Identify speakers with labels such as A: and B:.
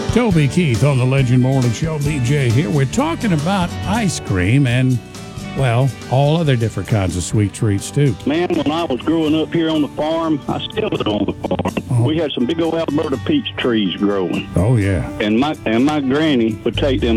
A: Toby Keith on the Legend Morning Show. BJ here. We're talking about ice cream and, well, all other different kinds of sweet treats, too.
B: Man, when I was growing up here on the farm, I still live on the farm. We had some big old Alberta peach trees growing.
A: Oh, yeah.
B: And my granny would take them